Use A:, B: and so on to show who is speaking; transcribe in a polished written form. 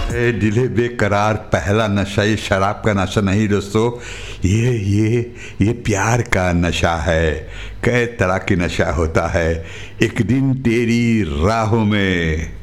A: दिले बेकरार पहला नशा ये शराब का नशा नहीं दोस्तों, ये प्यार का नशा है। कई तरह की नशा होता है। एक दिन तेरी राहों में